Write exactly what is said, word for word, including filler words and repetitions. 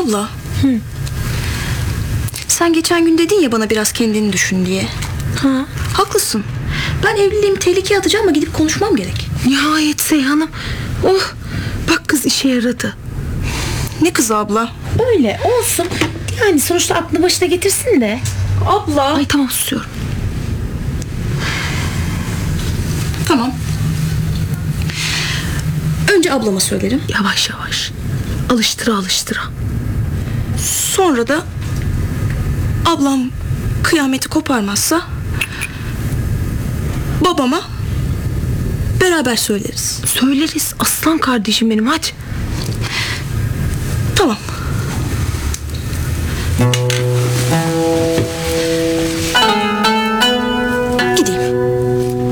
Abla. Hı. Sen geçen gün dedin ya bana biraz kendini düşün diye. Ha. Haklısın. Ben evliliğimi tehlikeye atacağım ama gidip konuşmam gerek. Nihayet Seyhan'ım. Oh, bak kız işe yaradı. Ne kızı abla? Öyle olsun. Yani sonuçta aklını başına getirsin de. Abla. Ay tamam, susuyorum. Tamam. Önce ablama söylerim. Yavaş yavaş. Alıştıra alıştıra. Sonra da ablam kıyameti koparmazsa babama beraber söyleriz. Söyleriz aslan kardeşim benim, hadi.